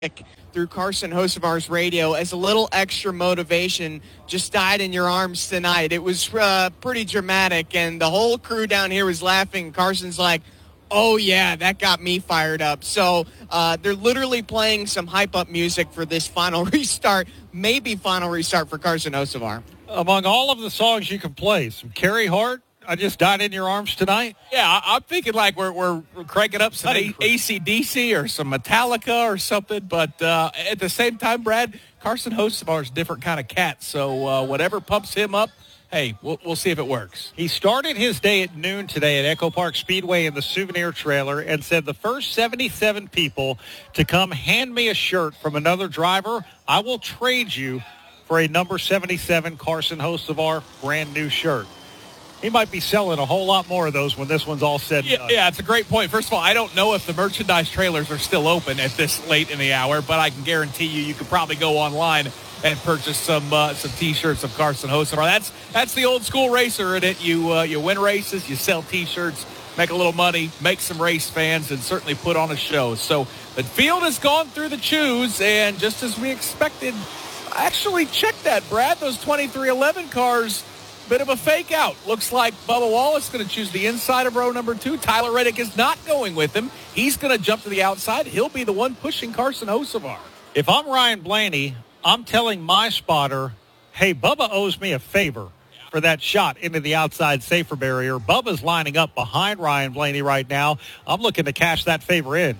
through Carson Hocevar's radio as a little extra motivation. Just died in your arms tonight. It was pretty dramatic, and the whole crew down here was laughing. Carson's like, oh, yeah, that got me fired up. So they're literally playing some hype-up music for this final restart, maybe final restart for Carson Hocevar. Among all of the songs you can play, some Carrie Hart, I Just Died in Your Arms Tonight. Yeah, I'm thinking like we're cranking up some AC/DC or some Metallica or something. But at the same time, Brad, Carson Hocevar is a different kind of cat. So whatever pumps him up, hey, we'll see if it works. He started his day at noon today at Echo Park Speedway in the souvenir trailer and said the first 77 people to come hand me a shirt from another driver, I will trade you for a number 77 Carson Hocevar brand new shirt. He might be selling a whole lot more of those when this one's all said and done. Yeah, it's a great point. First of all, I don't know if the merchandise trailers are still open at this late in the hour, but I can guarantee you could probably go online and purchase some T-shirts of Carson Hocevar. That's the old school racer in it. You win races, you sell T-shirts, make a little money, make some race fans, and certainly put on a show. So the field has gone through the choose, and just as we expected, actually check that, Brad. Those 2311 cars, bit of a fake out. Looks like Bubba Wallace going to choose the inside of row number 2. Tyler Reddick is not going with him. He's going to jump to the outside. He'll be the one pushing Carson Hocevar. If I'm Ryan Blaney, I'm telling my spotter, hey, Bubba owes me a favor for that shot into the outside safer barrier. Bubba's lining up behind Ryan Blaney right now. I'm looking to cash that favor in.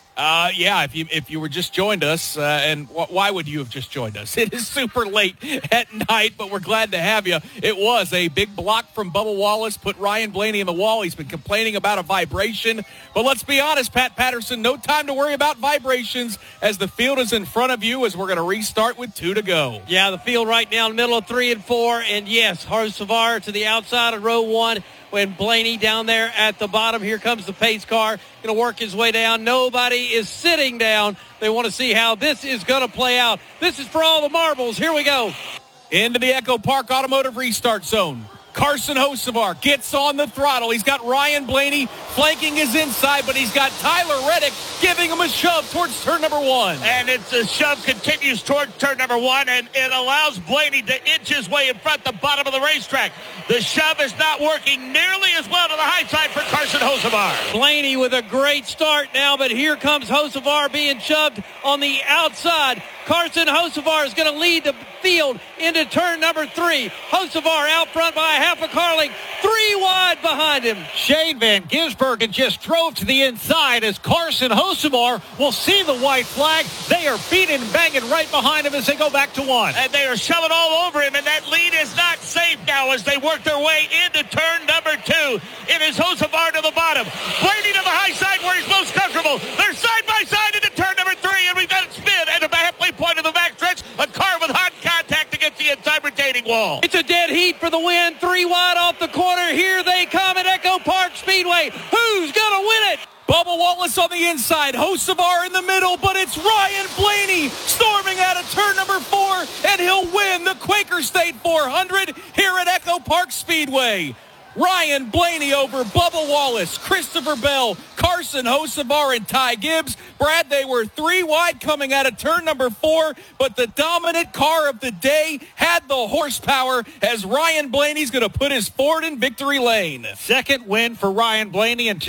Yeah, if you were just joined us, and why would you have just joined us? It is super late at night, but we're glad to have you. It was a big block from Bubba Wallace, put Ryan Blaney in the wall. He's been complaining about a vibration. But let's be honest, Pat Patterson, no time to worry about vibrations as the field is in front of you as we're going to restart with 2 to go. Yeah, the field right now in the middle of 3 and 4, and yes, Hocevar to the outside of row 1. When Blaney down there at the bottom, here comes the pace car, going to work his way down. Nobody is sitting down. They want to see how this is going to play out. This is for all the marbles. Here we go. Into the Echo Park Automotive Restart Zone. Carson Hocevar gets on the throttle. He's got Ryan Blaney flanking his inside, but he's got Tyler Reddick giving him a shove towards turn number 1. And the shove continues toward turn number 1, and it allows Blaney to inch his way in front the bottom of the racetrack. The shove is not working nearly as well to the high side for Carson Hocevar. Blaney with a great start now, but here comes Hocevar being shoved on the outside. Carson Hocevar is going to lead the field into turn number 3. Hocevar out front by a half a car length, 3 wide behind him. Shane Van Gisbergen just drove to the inside as Carson Hocevar will see the white flag. They are beating and banging right behind him as they go back to 1. And they are shoving all over him, and that lead is not safe now as they work their way into turn number 2. It is Hocevar to the bottom, Blaney to the high side where he's most comfortable. They're side by side into turn number 3, and we've got a spin at the halfway point of the backstretch. A car with hot contact against the inside retaining wall. It's a dead heat for the win. 3 wide off the corner. Here they come at Echo Park Speedway. Who's going to win it? Bubba Wallace on the inside, Hocevar in the middle, but it's Ryan Blaney storming out of turn number 4, and he'll win the Quaker State 400 here at Echo Park Speedway. Ryan Blaney over Bubba Wallace, Christopher Bell, Carson Hocevar, and Ty Gibbs. Brad, they were 3 wide coming out of turn number 4, but the dominant car of the day had the horsepower as Ryan Blaney's going to put his Ford in victory lane. Second win for Ryan Blaney in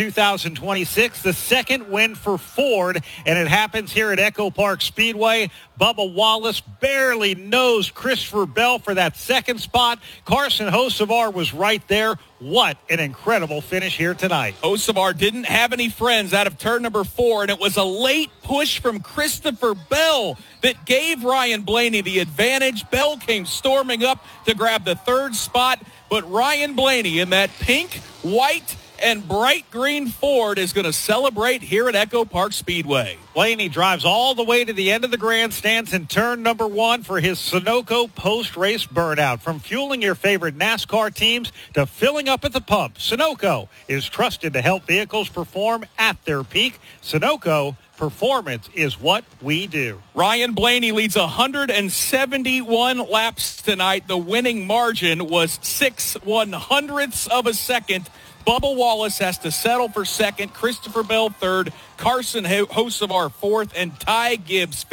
2026, the second win for Ford, and it happens here at Echo Park Speedway. Bubba Wallace barely nosed Christopher Bell for that second spot. Carson Hocevar was right there. What an incredible finish here tonight. Hocevar didn't have any friends out of turn number 4, and it was a late push from Christopher Bell that gave Ryan Blaney the advantage. Bell came storming up to grab the 3rd spot, but Ryan Blaney in that pink, white, and bright green Ford is going to celebrate here at Echo Park Speedway. Blaney drives all the way to the end of the grandstands in turn number 1 for his Sunoco post-race burnout. From fueling your favorite NASCAR teams to filling up at the pump, Sunoco is trusted to help vehicles perform at their peak. Sunoco, Performance is what we do. Ryan Blaney leads 171 laps tonight. The winning margin was 6/100ths of a second. Bubba Wallace has to settle for second. Christopher Bell third. Carson Hocevar fourth. And Ty Gibbs